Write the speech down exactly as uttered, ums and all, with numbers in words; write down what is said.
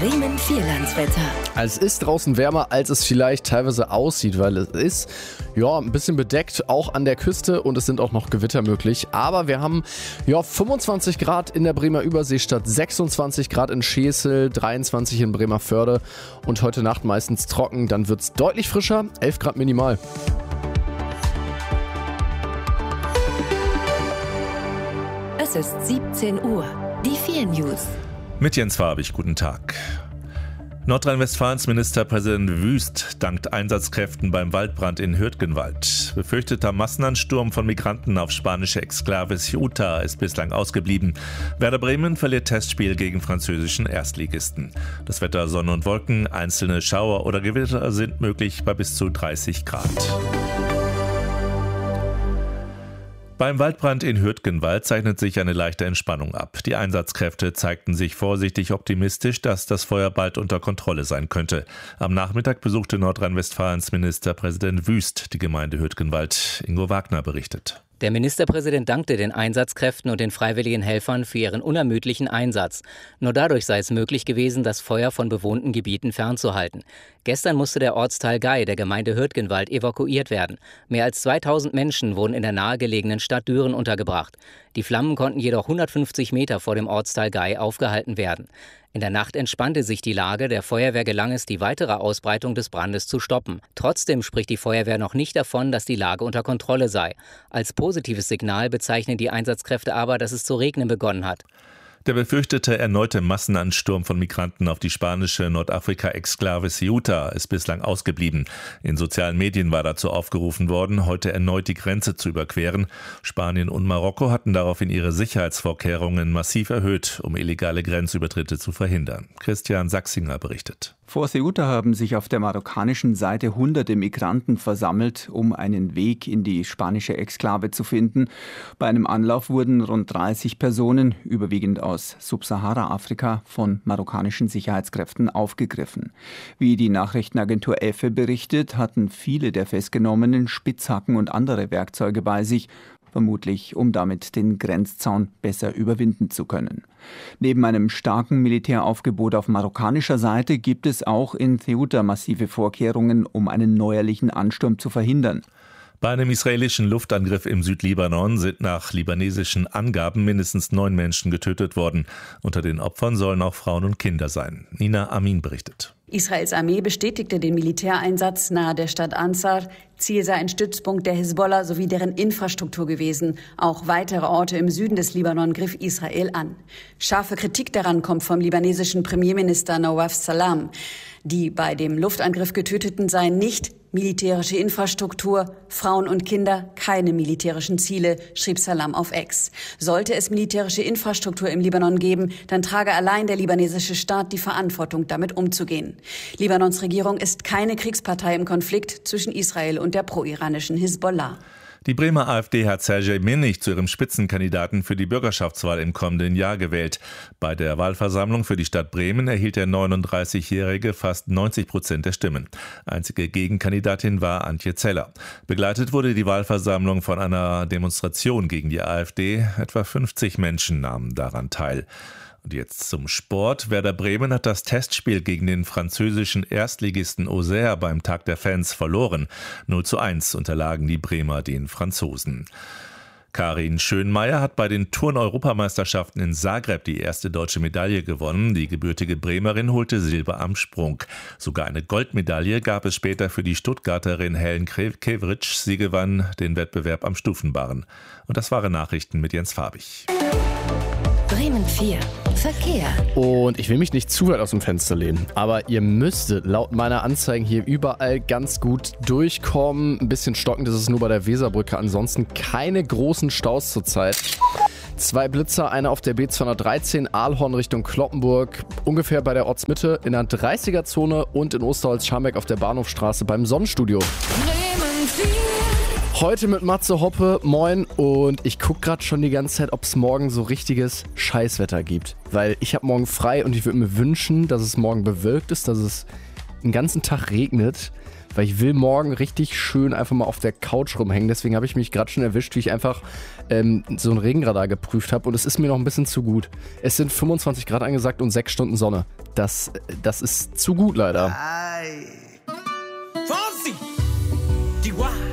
Bremen Vierlandswetter. Es ist draußen wärmer, als es vielleicht teilweise aussieht, weil es ist ja ein bisschen bedeckt, auch an der Küste, und es sind auch noch Gewitter möglich. Aber wir haben ja fünfundzwanzig Grad in der Bremer Überseestadt, sechsundzwanzig Grad in Schesel, dreiundzwanzig in Bremervörde und heute Nacht meistens trocken. Dann wird es deutlich frischer, elf Grad minimal. Es ist siebzehn Uhr. Die vier News. Mit Jens Farbig, guten Tag. Nordrhein-Westfalens Ministerpräsident Wüst dankt Einsatzkräften beim Waldbrand in Hürtgenwald. Befürchteter Massenansturm von Migranten auf spanische Exklave Ceuta ist bislang ausgeblieben. Werder Bremen verliert Testspiel gegen französischen Erstligisten. Das Wetter Sonne und Wolken, einzelne Schauer oder Gewitter sind möglich bei bis zu dreißig Grad. Beim Waldbrand in Hürtgenwald zeichnet sich eine leichte Entspannung ab. Die Einsatzkräfte zeigten sich vorsichtig optimistisch, dass das Feuer bald unter Kontrolle sein könnte. Am Nachmittag besuchte Nordrhein-Westfalens Ministerpräsident Wüst die Gemeinde Hürtgenwald. Ingo Wagner berichtet. Der Ministerpräsident dankte den Einsatzkräften und den freiwilligen Helfern für ihren unermüdlichen Einsatz. Nur dadurch sei es möglich gewesen, das Feuer von bewohnten Gebieten fernzuhalten. Gestern musste der Ortsteil Gei der Gemeinde Hürtgenwald evakuiert werden. Mehr als zweitausend Menschen wurden in der nahegelegenen Stadt Düren untergebracht. Die Flammen konnten jedoch hundertfünfzig Meter vor dem Ortsteil Gei aufgehalten werden. In der Nacht entspannte sich die Lage. Der Feuerwehr gelang es, die weitere Ausbreitung des Brandes zu stoppen. Trotzdem spricht die Feuerwehr noch nicht davon, dass die Lage unter Kontrolle sei. Als positives Signal bezeichnen die Einsatzkräfte aber, dass es zu regnen begonnen hat. Der befürchtete erneute Massenansturm von Migranten auf die spanische Nordafrika-Exklave Ceuta ist bislang ausgeblieben. In sozialen Medien war dazu aufgerufen worden, heute erneut die Grenze zu überqueren. Spanien und Marokko hatten daraufhin ihre Sicherheitsvorkehrungen massiv erhöht, um illegale Grenzübertritte zu verhindern. Christian Sachsinger berichtet. Vor Ceuta haben sich auf der marokkanischen Seite hunderte Migranten versammelt, um einen Weg in die spanische Exklave zu finden. Bei einem Anlauf wurden rund dreißig Personen, überwiegend aus Subsahara-Afrika, von marokkanischen Sicherheitskräften aufgegriffen. Wie die Nachrichtenagentur EFE berichtet, hatten viele der Festgenommenen Spitzhacken und andere Werkzeuge bei sich, vermutlich um damit den Grenzzaun besser überwinden zu können. Neben einem starken Militäraufgebot auf marokkanischer Seite gibt es auch in Ceuta massive Vorkehrungen, um einen neuerlichen Ansturm zu verhindern. Bei einem israelischen Luftangriff im Südlibanon sind nach libanesischen Angaben mindestens neun Menschen getötet worden. Unter den Opfern sollen auch Frauen und Kinder sein. Nina Amin berichtet. Israels Armee bestätigte den Militäreinsatz nahe der Stadt Ansar. Ziel sei ein Stützpunkt der Hisbollah sowie deren Infrastruktur gewesen. Auch weitere Orte im Süden des Libanon griff Israel an. Scharfe Kritik daran kommt vom libanesischen Premierminister Nawaf Salam. Die bei dem Luftangriff Getöteten seien nicht militärische Infrastruktur, Frauen und Kinder, keine militärischen Ziele, schrieb Salam auf X. Sollte es militärische Infrastruktur im Libanon geben, dann trage allein der libanesische Staat die Verantwortung, damit umzugehen. Libanons Regierung ist keine Kriegspartei im Konflikt zwischen Israel und der pro-iranischen Hisbollah. Die Bremer AfD hat Sergej Minich zu ihrem Spitzenkandidaten für die Bürgerschaftswahl im kommenden Jahr gewählt. Bei der Wahlversammlung für die Stadt Bremen erhielt der neununddreißigjährige fast neunzig Prozent der Stimmen. Einzige Gegenkandidatin war Antje Zeller. Begleitet wurde die Wahlversammlung von einer Demonstration gegen die AfD. Etwa fünfzig Menschen nahmen daran teil. Und jetzt zum Sport. Werder Bremen hat das Testspiel gegen den französischen Erstligisten Auxerre beim Tag der Fans verloren. null zu eins unterlagen die Bremer den Franzosen. Karin Schönmeier hat bei den Turn-Europameisterschaften in Zagreb die erste deutsche Medaille gewonnen. Die gebürtige Bremerin holte Silber am Sprung. Sogar eine Goldmedaille gab es später für die Stuttgarterin Helen Kevritsch. Sie gewann den Wettbewerb am Stufenbarren. Und das waren Nachrichten mit Jens Farbig. Bremen vier. Verkehr. Und ich will mich nicht zu weit aus dem Fenster lehnen, aber ihr müsstet laut meiner Anzeigen hier überall ganz gut durchkommen. Ein bisschen stockend ist es nur bei der Weserbrücke. Ansonsten keine großen Staus zurzeit. Zwei Blitzer, einer auf der B zweihundertdreizehn Aalhorn Richtung Cloppenburg, ungefähr bei der Ortsmitte in der dreißiger-Zone und in Osterholz-Scharmbeck auf der Bahnhofstraße beim Sonnenstudio. Bremen vier. Heute mit Matze Hoppe, moin, und ich gucke gerade schon die ganze Zeit, ob es morgen so richtiges Scheißwetter gibt. Weil ich habe morgen frei und ich würde mir wünschen, dass es morgen bewölkt ist, dass es einen ganzen Tag regnet, weil ich will morgen richtig schön einfach mal auf der Couch rumhängen. Deswegen habe ich mich gerade schon erwischt, wie ich einfach ähm, so ein Regenradar geprüft habe und es ist mir noch ein bisschen zu gut. Es sind fünfundzwanzig Grad angesagt und sechs Stunden Sonne. Das, das ist zu gut leider. Ay. Fonsi, Chihuahua.